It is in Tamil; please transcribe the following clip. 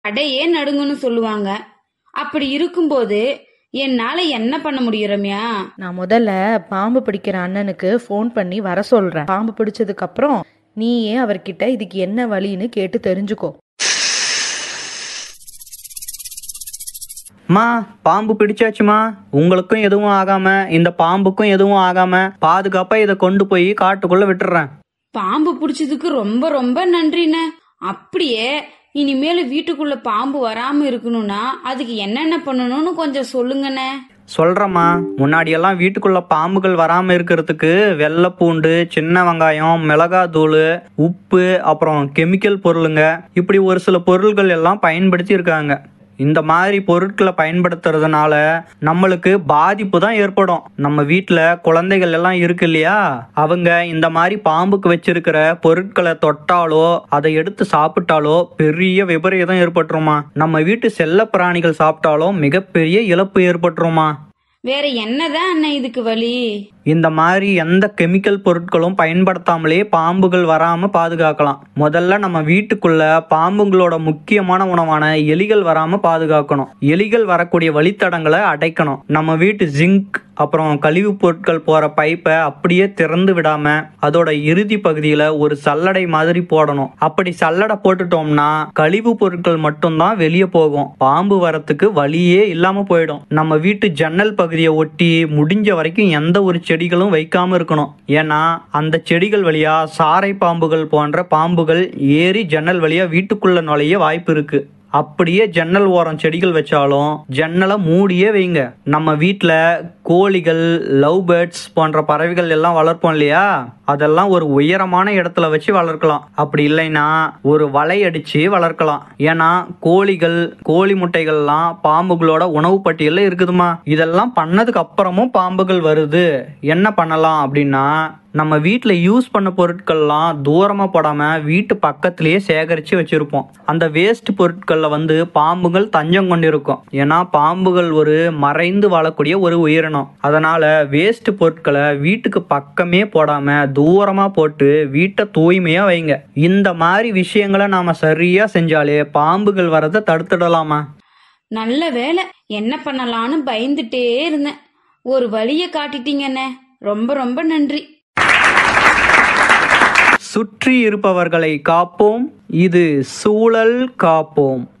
அடையே நடுங்குன்னு சொல்லுவாங்க. அப்படி இருக்கும்போது என்னால என்ன பண்ண முடியும் ரம்யா? நான் முதல்ல பாம்பு பிடிக்கிற அண்ணனுக்கு ஃபோன் பண்ணி வர சொல்றேன். பாம்பு பிடிச்சதுக்கு அப்புறம் நீயே அவர்கிட்ட இதுக்கு என்ன வழின்னு கேட்டு தெரிஞ்சுக்கோ. மா, பாம்பு பிடிச்சாச்சுமா. உங்களுக்கும் எதுவும் ஆகாம இந்த பாம்புக்கும் எதுவும் ஆகாம பாதுகாப்பா இதை கொண்டு போய் காட்டுக்குள்ள விட்டுறேன். பாம்பு பிடிச்சதுக்கு ரொம்ப ரொம்ப நன்றிண்ணே. அப்படியே இனிமேல வீட்டுக்குள்ள பாம்பு வராம இருக்கணும்னா அதுக்கு என்னென்ன பண்ணணும்னு கொஞ்சம் சொல்லுங்கண்ணே. சொல்றேம்மா. முன்னாடியெல்லாம் வீட்டுக்குள்ள பாம்புகள் வராம இருக்கிறதுக்கு வெள்ளைப்பூண்டு, சின்ன வெங்காயம், மிளகாத்தூள், உப்பு, அப்புறம் கெமிக்கல் பொருளுங்க, இப்படி ஒரு சில பொருள்கள் எல்லாம் பயன்படுத்தி இருக்காங்க. இந்த மாதிரி பொருட்களை பயன்படுத்துறதுனால நம்மளுக்கு பாதிப்பு தான் ஏற்படும். நம்ம வீட்டுல குழந்தைகள் எல்லாம் இருக்கு இல்லையா, அவங்க இந்த மாதிரி பாம்புக்கு வச்சிருக்கிற பொருட்களை தொட்டாலோ அதை எடுத்து சாப்பிட்டாலோ பெரிய விபரீதம் ஏற்பட்டுருமா. நம்ம வீட்டு செல்ல பிராணிகள் சாப்பிட்டாலோ மிகப்பெரிய இழப்பு ஏற்பட்டுருமா. வேற என்னதான் அண்ணன் இதுக்கு வழி? இந்த மாதிரி எந்த கெமிக்கல் பொருட்களும் பயன்படுத்தாமலே பாம்புகள் வராம பாதுகாக்கலாம். முதல்ல நம்ம வீட்டுக்குள்ள பாம்புங்களோட முக்கியமான உணவான எலிகள் வராம பாதுகாக்கணும். எலிகள் வரக்கூடிய வழித்தடங்களை அடைக்கணும். நம்ம வீட்டு ஜிங்க் அப்புறம் கழிவு பொருட்கள் போற பைப்பை அப்படியே திறந்து விடாம அதோட இறுதி பகுதியில ஒரு சல்லடை மாதிரி போடணும். அப்படி சல்லடை போட்டுட்டோம்னா கழிவு பொருட்கள் மட்டும்தான் வெளியே போகும். பாம்பு வரத்துக்கு வழியே இல்லாம போயிடும். நம்ம வீட்டு ஜன்னல் பகுதியை ஒட்டி முடிஞ்ச வரைக்கும் எந்த ஒரு செடிகளும் வைக்காம இருக்கணும். ஏன்னா அந்த செடிகள் வழியா சாரை பாம்புகள் போன்ற பாம்புகள் ஏறி ஜன்னல் வழியா வீட்டுக்குள்ள நுழைய வாய்ப்பு இருக்கு. அப்படியே ஜன்னல் ஓரம் செடிகள் வச்சாலும் ஜன்னலை மூடியே வைங்க. நம்ம வீட்டில் கோழிகள், லவ் பேர்ட்ஸ் போன்ற பறவைகள் எல்லாம் வளர்ப்போம் இல்லையா, அதெல்லாம் ஒரு உயரமான இடத்துல வச்சு வளர்க்கலாம். அப்படி இல்லைன்னா ஒரு வலை அடிச்சு வளர்க்கலாம். ஏன்னா கோழிகள், கோழி முட்டைகள்லாம் பாம்புகளோட உணவு பட்டியலில் இருக்குதுமா. இதெல்லாம் பண்ணதுக்கு அப்புறமும் பாம்புகள் வருது. என்ன பண்ணலாம் அப்படின்னா, நம்ம வீட்டில் யூஸ் பண்ண பொருட்கள்லாம் தூரமாக போடாமல் வீட்டு பக்கத்திலேயே சேகரித்து வச்சுருப்போம். அந்த வேஸ்ட் பொருட்களில் பாம்புகள் தஞ்சம் கொண்டிருக்கும். ஏன்னா பாம்புகள் ஒரு மறைந்து வாழக்கூடிய ஒரு உயிரினம். அதனால் வேஸ்ட் பொருட்களை வீட்டுக்கு பக்கமே போடாமல் தூரமாக போட்டு வீட்டை தூய்மையாக வைங்க. இந்த மாதிரி விஷயங்களை நாம் சரியாக செஞ்சாலே பாம்புகள் வரதை தடுத்துடலாமா. நல்ல வேலை, என்ன பண்ணலான்னு பயந்துட்டே இருந்தேன். ஒரு வழியை காட்டிட்டீங்கண்ணே. ரொம்ப ரொம்ப நன்றி. சுற்றி இருப்பவர்களை காப்போம். இது சூழல் காப்போம்.